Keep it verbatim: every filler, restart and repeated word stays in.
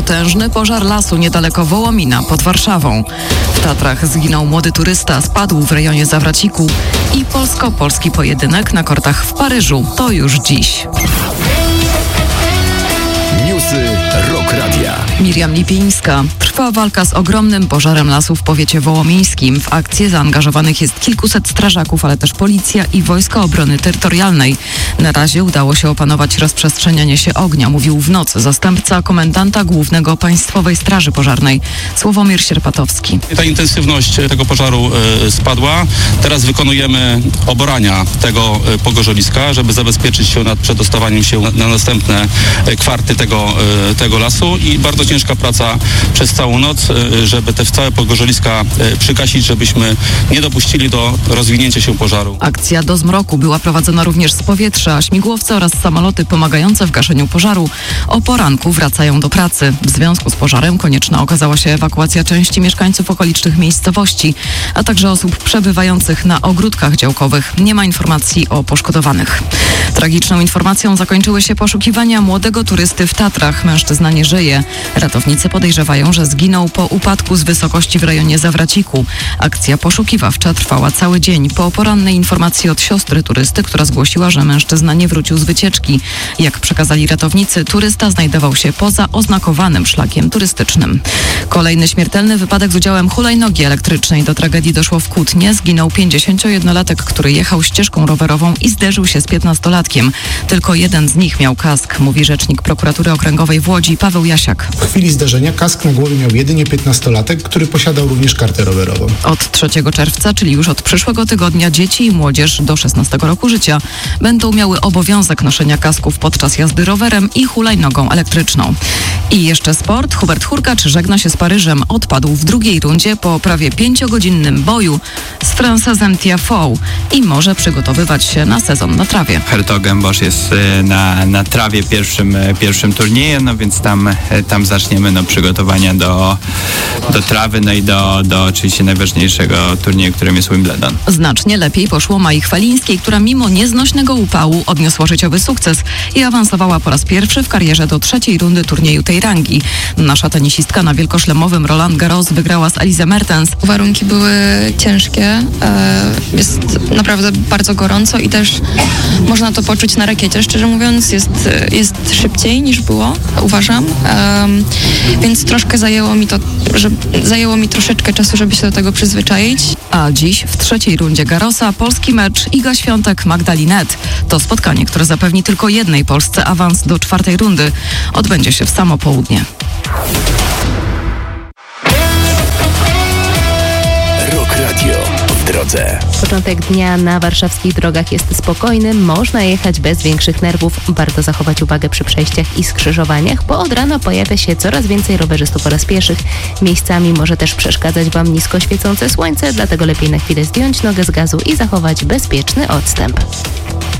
Potężny pożar lasu niedaleko Wołomina pod Warszawą. W Tatrach zginął młody turysta, spadł w rejonie Zawraciku i polsko-polski pojedynek na kortach w Paryżu. To już dziś. Newsy Rock Radia. Miriam Lipińska. Trwa walka z ogromnym pożarem lasu w powiecie wołomińskim. W akcję zaangażowanych jest kilkuset strażaków, ale też policja i Wojska Obrony Terytorialnej. Na razie udało się opanować rozprzestrzenianie się ognia, mówił w nocy zastępca komendanta głównego Państwowej Straży Pożarnej Sławomir Sierpatowski. Ta intensywność tego pożaru y, spadła. Teraz wykonujemy oborania tego y, pogorzeliska, żeby zabezpieczyć się nad przedostawaniem się na, na następne y, kwarty tego, y, tego lasu i bardzo ciężka praca przez całą noc, y, żeby te całe pogorzeliska y, przygasić, żebyśmy nie dopuścili do rozwinięcia się pożaru. Akcja do zmroku była prowadzona również z powietrza. Śmigłowce oraz samoloty pomagające w gaszeniu pożaru o poranku wracają do pracy. W związku z pożarem konieczna okazała się ewakuacja części mieszkańców okolicznych miejscowości, a także osób przebywających na ogródkach działkowych. Nie ma informacji o poszkodowanych. Tragiczną informacją zakończyły się poszukiwania młodego turysty w Tatrach. Mężczyzna nie żyje. Ratownicy podejrzewają, że zginął po upadku z wysokości w rejonie Zawraciku. Akcja poszukiwawcza trwała cały dzień. Po porannej informacji od siostry turysty, która zgłosiła, że mężczyzna nie wrócił z wycieczki. Jak przekazali ratownicy, turysta znajdował się poza oznakowanym szlakiem turystycznym. Kolejny śmiertelny wypadek z udziałem hulajnogi elektrycznej. Do tragedii doszło w Kutnie. Zginął pięćdziesięciojednolatek, który jechał ścieżką rowerową i zderzył się z piętnastolatkiem. Tylko jeden z nich miał kask, mówi rzecznik prokuratury okręgowej w Łodzi Paweł Jasiak. W chwili zdarzenia kask na głowie miał jedynie piętnastolatek, który posiadał również kartę rowerową. Od trzeciego czerwca, czyli już od przyszłego tygodnia, dzieci i młodzież do szesnastego roku życia będą miały obowiązek noszenia kasków podczas jazdy rowerem i hulajnogą elektryczną. I jeszcze sport. Hubert Hurkacz żegna się z Paryżem. Odpadł w drugiej rundzie po prawie pięciogodzinnym boju z Francezem Tiafoe i może przygotowywać się na sezon na trawie. Hertogenbosch jest na, na trawie pierwszym, pierwszym turniejem, no więc tam, tam zaczniemy no, przygotowania do, do trawy, no i do, do oczywiście najważniejszego turnieju, którym jest Wimbledon. Znacznie lepiej poszło Mai Chwalińskiej, która mimo nieznośnego upału odniosła życiowy sukces i awansowała po raz pierwszy w karierze do trzeciej rundy turnieju tej rangi. Nasza tenisistka na wielkoszlemowym Roland Garros wygrała z Elise Mertens. Warunki były ciężkie, jest naprawdę bardzo gorąco i też można to poczuć na rakiecie. Szczerze mówiąc, jest, jest szybciej niż było, uważam, więc troszkę zajęło mi to, że zajęło mi troszeczkę czasu, żeby się do tego przyzwyczaić. A dziś w trzeciej rundzie Garrosa polski mecz Iga Świątek-Magdalinet. To spotkanie, które zapewni tylko jednej Polsce awans do czwartej rundy. Odbędzie się w samo południe. Rock Radio w drodze. Początek dnia na warszawskich drogach jest spokojny, można jechać bez większych nerwów. Warto zachować uwagę przy przejściach i skrzyżowaniach, bo od rana pojawia się coraz więcej rowerzystów oraz pieszych. Miejscami może też przeszkadzać Wam nisko świecące słońce, dlatego lepiej na chwilę zdjąć nogę z gazu i zachować bezpieczny odstęp.